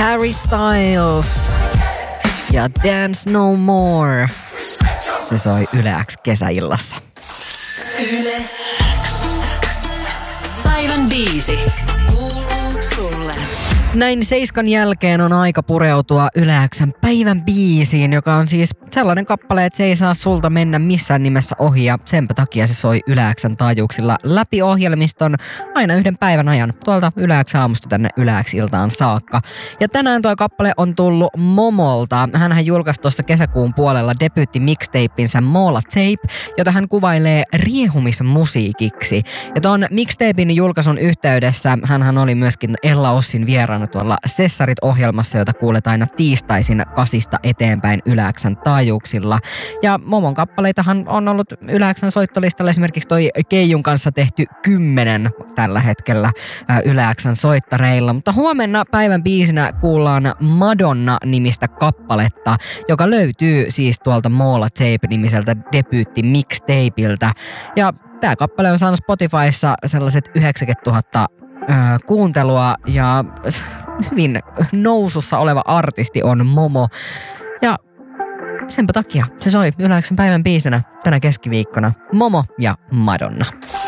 Harry Styles ja Dance No More. Se soi Yle X kesäillassa. Yle X. Päivän biisi kuuluu sulle. Näin 7 jälkeen on aika pureutua Yle X:n päivän biisiin, joka on siis sellainen kappale, että se ei saa sulta mennä missään nimessä ohi ja senpä takia se soi Yle X:n taajuuksilla läpi ohjelmiston aina yhden päivän ajan, tuolta Yle X aamusta tänne Yle X iltaan saakka. Ja tänään tuo kappale on tullut Momolta. Hänhän julkaisi tuossa kesäkuun puolella debyytti mixtapeinsä Mola Tape, jota hän kuvailee riehumismusiikiksi. Ja tuon mixtapein julkaisun yhteydessä hänhän oli myöskin Ella Ossin vieraana tuolla Sessarit-ohjelmassa, jota kuulet aina tiistaisin 8 eteenpäin Yle X:n taajuuksilla. Ja Momon kappaleitahan on ollut Yle X:n soittolistalla esimerkiksi toi Keijun kanssa tehty 10 tällä hetkellä Yle X:n soittareilla. Mutta huomenna päivän biisinä kuullaan Madonna-nimistä kappaletta, joka löytyy siis tuolta Mola Tape-nimiseltä debyytti mixtapeiltä. Ja tää kappale on saanut Spotifyssa sellaiset 90 000 kuuntelua ja hyvin nousussa oleva artisti on Momo. Ja senpä takia se soi Yle X:n päivän biisinä tänä keskiviikkona. Momo ja Madonna.